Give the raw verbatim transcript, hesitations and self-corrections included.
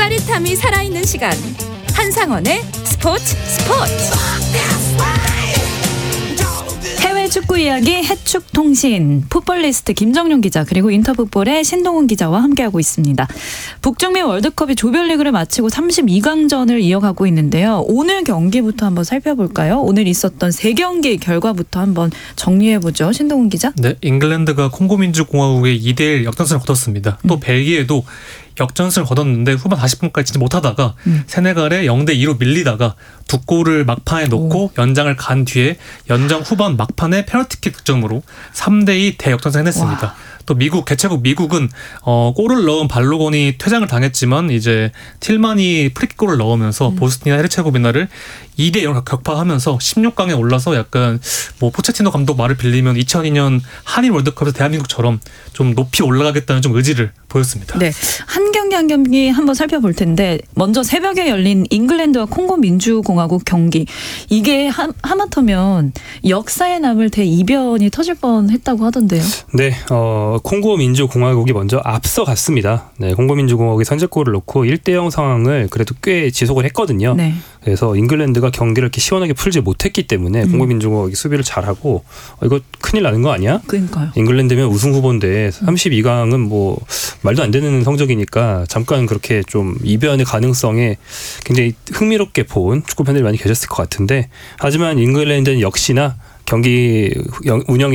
짜릿함이 살아있는 시간, 한상원의 스포츠 스포츠. 해외 축구 이야기 해축통신, 풋볼리스트 김정용 기자 그리고 인터풋볼의 신동훈 기자와 함께하고 있습니다. 북중미 월드컵이 조별리그를 마치고 삼십이 강전을 이어가고 있는데요. 오늘 경기부터 한번 살펴볼까요? 오늘 있었던 세 경기 결과부터 한번 정리해보죠. 신동훈 기자. 네, 잉글랜드가 콩고민주공화국의 이 대 일 역전승을 거뒀습니다. 또 음. 벨기에도 역전승을 거뒀는데 후반 사십 분까지 진짜 못하다가 음. 세네갈에 영 대 이로 밀리다가 두 골을 막판에 넣고 오. 연장을 간 뒤에 연장 후반 막판에 페널티킥 득점으로 삼 대 이 대역전승을 해냈습니다. 와. 또 미국, 개최국 미국은 어, 골을 넣은 발로건이 퇴장을 당했지만 이제 틸만이 프리킥골을 넣으면서 음. 보스니아 헤르체고비나를 이 대 영으로 격파하면서 십육 강에 올라서 약간 뭐 포체티노 감독 말을 빌리면 이천이 년 한일 월드컵에서 대한민국처럼 좀 높이 올라가겠다는 좀 의지를 보였습니다. 네, 한 경기 한 경기 한번 살펴볼 텐데 먼저 새벽에 열린 잉글랜드와 콩고 민주공화국 경기, 이게 하, 하마터면 역사에 남을 대이변이 터질 뻔했다고 하던데요. 네, 어, 콩고 민주공화국이 먼저 앞서갔습니다. 네, 콩고 민주공화국이 선제골을 넣고 일 대 영 상황을 그래도 꽤 지속을 했거든요. 네. 그래서 잉글랜드가 경기를 이렇게 시원하게 풀지 못했기 때문에 음. 콩고 민주공화국이 수비를 잘하고 어, 이거 큰일 나는 거 아니야? 그러니까요. 잉글랜드면 우승 후보인데 삼십이 강은 뭐 말도 안 되는 성적이니까 잠깐 그렇게 좀 이변의 가능성에 굉장히 흥미롭게 본 축구 팬들이 많이 계셨을 것 같은데, 하지만 잉글랜드는 역시나 경기 운영이